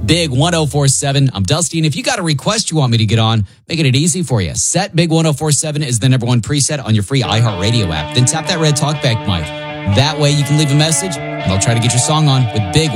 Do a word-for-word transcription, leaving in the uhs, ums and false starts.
Big one oh four seven. I'm Dusty, and if you got a request you want me to get on, making it easy for you. Set Big one oh four seven is the number one preset on your free iHeartRadio app. Then tap that red talkback mic. That way you can leave a message, and I'll try to get your song on with Big